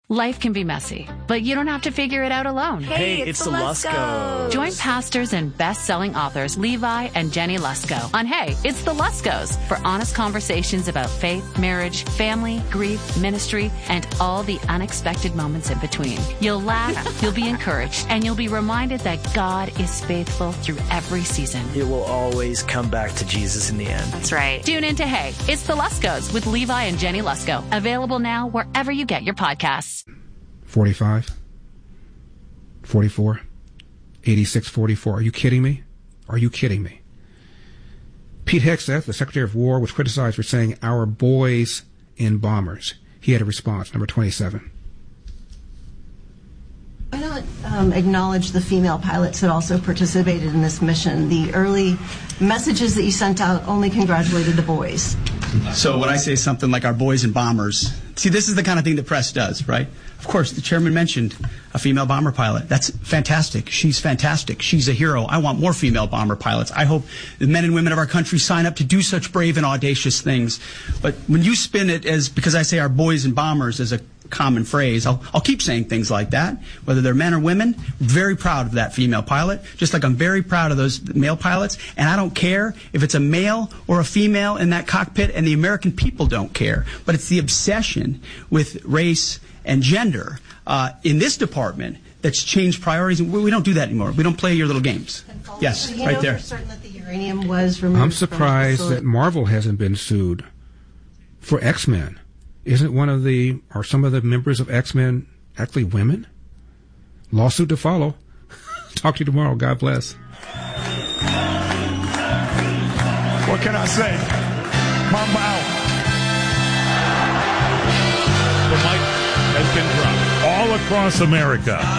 Life can be messy, but you don't have to figure it out alone. Hey, it's the Luskos. Join pastors and best-selling authors Levi and Jenny Lusko on Hey, It's the Luskos for honest conversations about faith, marriage, family, grief, ministry, and all the unexpected moments in between. You'll laugh, you'll be encouraged, and you'll be reminded that God is faithful through every season. It will always come back to Jesus in the end. That's right. Tune in to Hey, It's the Luskos with Levi and Jenny Lusko. Available now wherever you get your podcasts. 45, 44, 86, 44. Are you kidding me? Are you kidding me? Pete Hegseth, the Secretary of War, was criticized for saying our boys in bombers. He had a response, number 27. Why not acknowledge the female pilots that also participated in this mission? The early messages that you sent out only congratulated the boys. So when I say something like our boys and bombers, see, this is the kind of thing the press does, right? Of course, the chairman mentioned a female bomber pilot. That's fantastic. She's fantastic. She's a hero. I want more female bomber pilots. I hope the men and women of our country sign up to do such brave and audacious things. But when you spin it as, because I say our boys and bombers as a common phrase, I'll keep saying things like that, whether they're men or women. Very proud of that female pilot, just like I'm very proud of those male pilots, and I don't care if it's a male or a female in that cockpit, and the American people don't care. But it's the obsession with race and gender in this department that's changed priorities. We don't do that anymore. We don't play your little games. Yes, you right know there. for certain that the uranium was removed. I'm surprised that Marvel hasn't been sued for X-Men. Isn't are some of the members of X-Men actually women? Lawsuit to follow. Talk to you tomorrow. God bless. What can I say? Mamba out. The mic has been dropped. All across America,